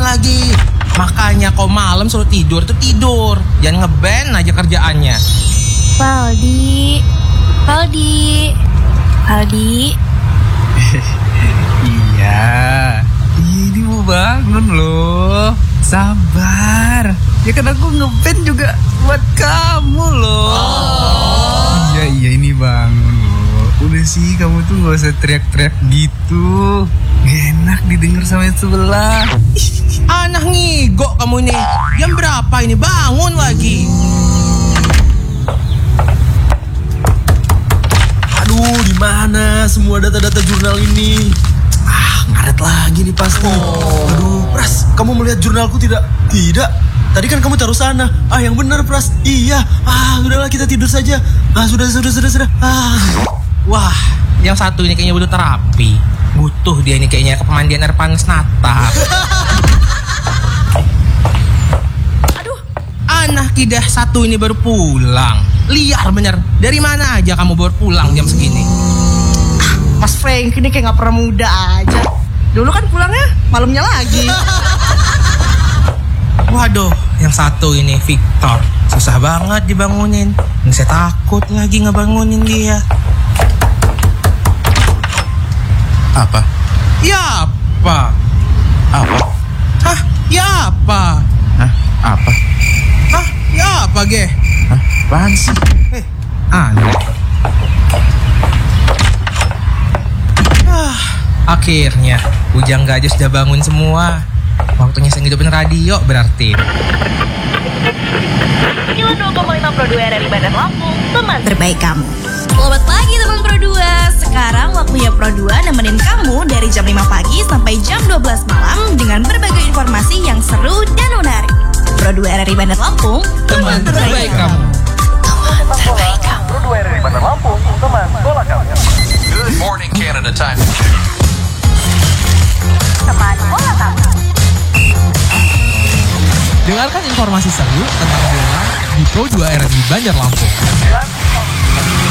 lagi. Makanya kau malam suruh tidur tuh tidur. Jangan ngeband aja kerjaannya. Valdi. Iya, ini mau bangun loh. Sabar. Ya kan aku ngeband juga buat kamu loh. Iya ini bangun loh. Udah sih kamu tuh gak usah teriak-teriak gitu. Gak enak didengar sama yang sebelah. Anak ngigo kamu nih. Jam berapa ini? Bangun lagi. Aduh, di mana semua data-data jurnal ini? Ngaret lagi nih pasti. Aduh, Pras, kamu melihat jurnalku tidak? Tidak. Tadi kan kamu taruh sana. Yang benar, Pras. Iya. Udahlah kita tidur saja. Sudah. Wah, yang satu ini kayaknya butuh terapi. Butuh dia ini kayaknya ke pemandian air panas Natal. Aduh, anak kidah satu ini baru pulang. Liar bener. Dari mana aja kamu baru pulang jam segini? Mas Frank ini kayak gak pernah muda aja. Dulu kan pulangnya malamnya lagi. Waduh, yang satu ini Victor. Susah banget dibangunin. Saya takut lagi ngebangunin dia. Apa? Ya apa? Apa? Hah? Ya apa? Hah? Apa? Hah? Ya apa, Ge? Hah? Apaan sih? Aneh. Akhirnya Ujang Gajah sudah bangun semua. Waktunya saya ngidupin radio berarti. Kilo 2,5 Pro 2 RRI Bandar Lampung, teman Terbaik kamu. Selamat pagi teman Pro 2. Sekarang waktunya Pro 2 nemenin kamu dari jam 5 pagi sampai jam 12 malam dengan berbagai informasi yang seru dan menarik. Pro 2 RRI Bandar Lampung, Teman terbaik kamu. Teman terbaik kamu. Pro 2 RRI Bandar Lampung, teman bola kamu. Good morning Canada time. Teman bola kamu. Dengarkan informasi seru tentang bola di Pro 2 RRI Bandar Lampung.